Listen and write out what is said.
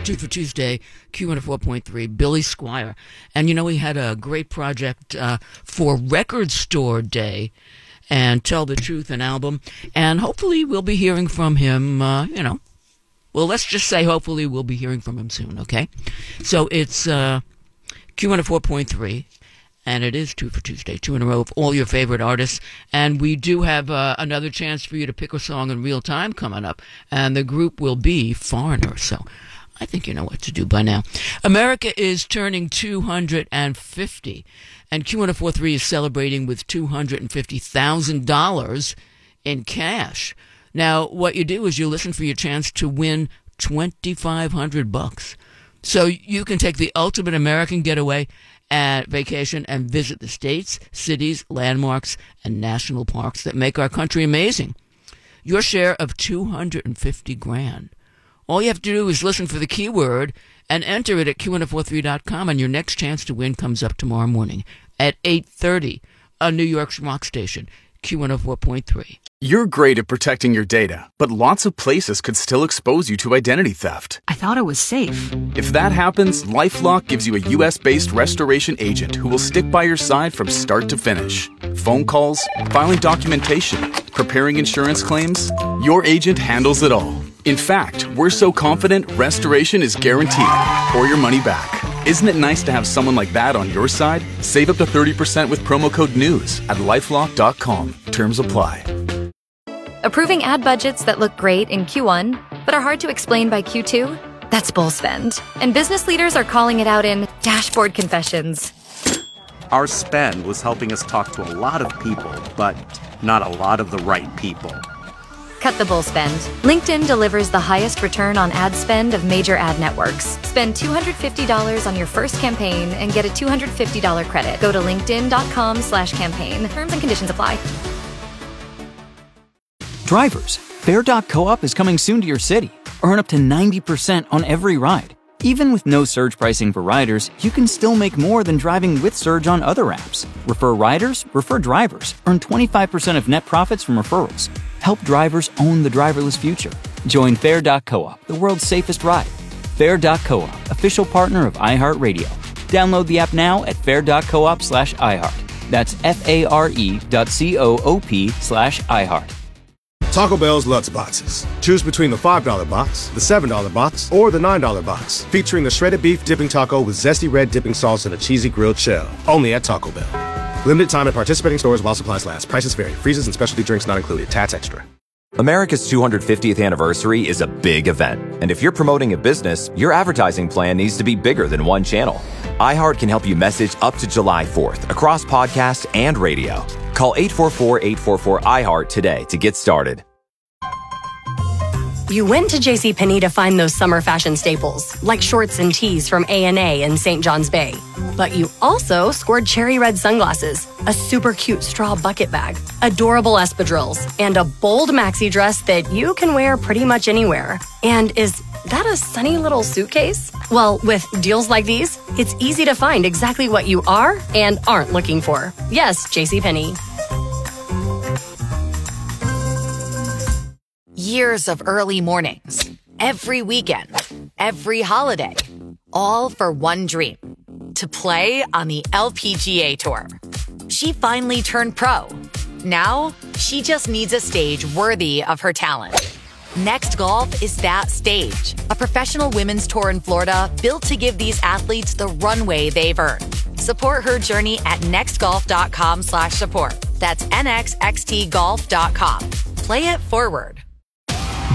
Two for Tuesday, Q104.3, Billy Squire. And, he had a great project for Record Store Day and Tell the Truth, an album. And hopefully we'll be hearing from him, well, let's just say hopefully we'll be hearing from him soon, okay? So it's Q104.3. And it is Two for Tuesday, 2 in a row of all your favorite artists. And we do have another chance for you to pick a song in real time coming up. And the group will be Foreigner. So I think you know what to do by now. America is turning 250. And Q1043 is celebrating with $250,000 in cash. Now, what you do is you listen for your chance to win $2,500. So you can take the ultimate American getaway at vacation and visit the states, cities, landmarks, and national parks that make our country amazing. Your share of $250,000. All you have to do is listen for the keyword and enter it at q1043.com, and your next chance to win comes up tomorrow morning at 8:30 on New York's rock station, Q104.3. You're great at protecting your data, but lots of places could still expose you to identity theft. I thought it was safe. If that happens, LifeLock gives you a U.S.-based restoration agent who will stick by your side from start to finish. Phone calls, filing documentation, preparing insurance claims, your agent handles it all. In fact, we're so confident restoration is guaranteed or your money back. Isn't it nice to have someone like that on your side? Save up to 30% with promo code NEWS at LifeLock.com. Terms apply. Approving ad budgets that look great in Q1, but are hard to explain by Q2? That's bull spend. And business leaders are calling it out in dashboard confessions. Our spend was helping us talk to a lot of people, but not a lot of the right people. Cut the bull spend. LinkedIn delivers the highest return on ad spend of major ad networks. Spend $250 on your first campaign and get a $250 credit. Go to linkedin.com/campaign. Terms and conditions apply. Drivers, Fair.coop is coming soon to your city. Earn up to 90% on every ride. Even with no surge pricing for riders, you can still make more than driving with surge on other apps. Refer riders, refer drivers. Earn 25% of net profits from referrals. Help drivers own the driverless future. Join Fair.coop, the world's safest ride. Fair.coop, official partner of iHeartRadio. Download the app now at fair.coop/iHeart. That's FARE.coop/iHeart. Taco Bell's Lutz Boxes. Choose between the $5 box, the $7 box, or the $9 box, featuring the shredded beef dipping taco with zesty red dipping sauce and a cheesy grilled shell. Only at Taco Bell. Limited time at participating stores while supplies last. Prices vary. Freezes and specialty drinks not included. Tax extra. America's 250th anniversary is a big event. And if you're promoting a business, your advertising plan needs to be bigger than one channel. iHeart can help you message up to July 4th across podcasts and radio. Call 844-844-iHeart today to get started. You went to JCPenney to find those summer fashion staples, like shorts and tees from A&A and St. John's Bay. But you also scored cherry red sunglasses, a super cute straw bucket bag, adorable espadrilles, and a bold maxi dress that you can wear pretty much anywhere. And is that a sunny little suitcase? Well, with deals like these, it's easy to find exactly what you are and aren't looking for. Yes, JCPenney. Years of early mornings, every weekend, every holiday, all for one dream, to play on the LPGA Tour. She finally turned pro. Now, she just needs a stage worthy of her talent. Next Golf is that stage, a professional women's tour in Florida built to give these athletes the runway they've earned. Support her journey at nextgolf.com/support. That's nxxtgolf.com. Play it forward.